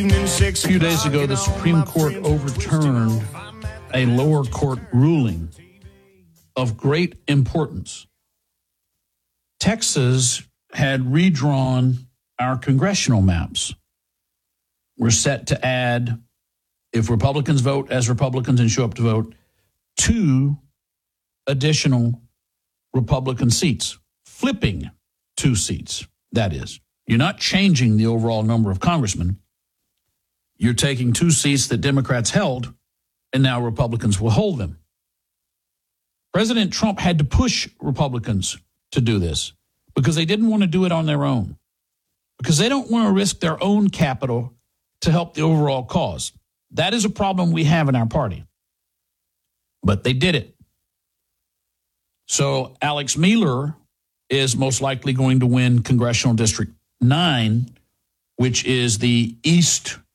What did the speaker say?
A few days ago, the Supreme Court overturned a lower court ruling of great importance. Texas had redrawn our congressional maps. We're set to add, if Republicans vote as Republicans and show up to vote, 2 additional Republican seats, flipping 2 seats, that is. You're not changing the overall number of congressmen. You're taking 2 seats that Democrats held, and now Republicans will hold them. President Trump had to push Republicans to do this because they didn't want to do it on their own, because they don't want to risk their own capital to help the overall cause. That is a problem we have in our party. But they did it. So Alex Mueller is most likely going to win Congressional District 9, which is the East